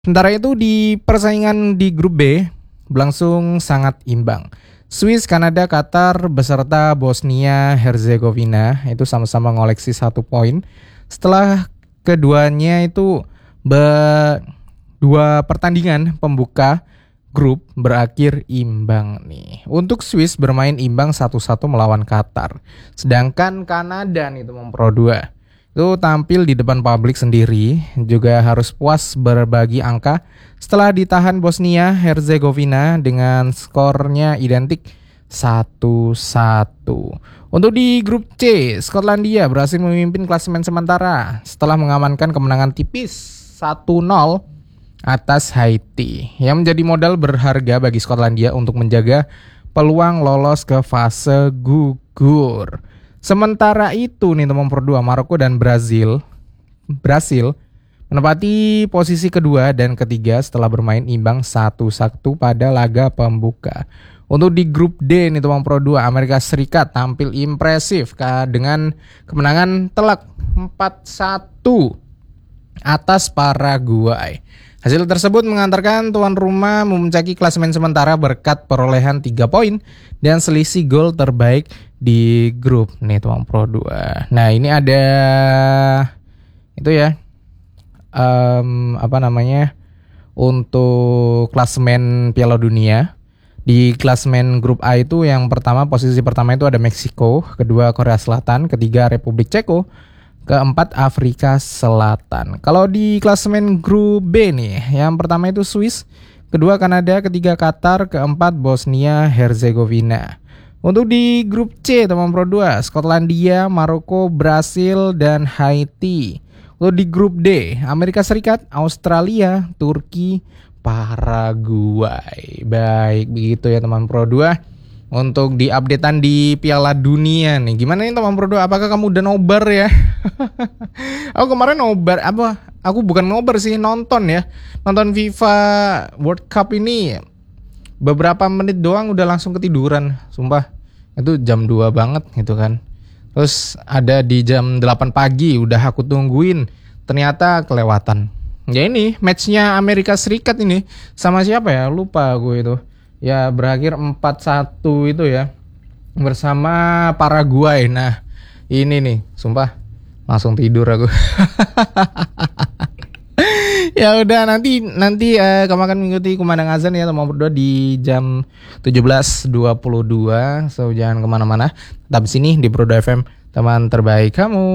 Sementara itu di persaingan di grup B berlangsung sangat imbang. Swiss, Kanada, Qatar beserta Bosnia Herzegovina itu sama-sama ngoleksi 1 poin. Setelah keduanya itu dua pertandingan pembuka grup berakhir imbang nih. Untuk Swiss bermain imbang 1-1 melawan Qatar. Sedangkan Kanada nih teman Pro 2 itu tampil di depan publik sendiri, juga harus puas berbagi angka setelah ditahan Bosnia Herzegovina dengan skornya identik 1-1. Untuk di grup C, Skotlandia berhasil memimpin klasemen sementara setelah mengamankan kemenangan tipis 1-0 atas Haiti, yang menjadi modal berharga bagi Skotlandia untuk menjaga peluang lolos ke fase gugur. Sementara itu nih teman Pro 2, Maroko dan Brasil menempati posisi kedua dan ketiga setelah bermain imbang 1-1 pada laga pembuka. Untuk di grup D nih teman Pro 2, Amerika Serikat tampil impresif dengan kemenangan telak 4-1 atas Paraguay. Hasil tersebut mengantarkan tuan rumah memuncaki klasemen sementara berkat perolehan 3 poin dan selisih gol terbaik di grup nih tuan Pro 2. Nah, ini ada itu ya. Untuk klasemen Piala Dunia. Di klasemen grup A itu yang pertama, posisi pertama itu ada Meksiko, kedua Korea Selatan, ketiga Republik Ceko, keempat Afrika Selatan. Kalau di klasemen grup B nih, yang pertama itu Swiss, kedua Kanada, ketiga Qatar, keempat Bosnia Herzegovina. Untuk di grup C teman Pro 2, Skotlandia, Maroko, Brasil, dan Haiti. Untuk di grup D, Amerika Serikat, Australia, Turki, Paraguay. Baik, begitu ya teman Pro 2. Untuk di updatean di Piala Dunia nih. Gimana nih teman Pro 2? Apakah kamu udah nobar ya? Aku kemarin nobar, aku bukan nobar sih, nonton ya. Nonton FIFA World Cup ini beberapa menit doang udah langsung ketiduran. Sumpah, itu jam 2 banget gitu kan. Terus ada di jam 8 pagi udah aku tungguin, ternyata kelewatan. Ya ini matchnya Amerika Serikat ini sama siapa ya? Lupa gue itu. Ya berakhir 4-1 itu ya, bersama Paraguay. Nah ini nih, sumpah langsung tidur aku. Ya udah, nanti kamu akan mengikuti kumandang azan ya teman berdua di jam 17.22. So jangan kemana-mana, tetap di sini di Pro 2 FM, teman terbaik kamu.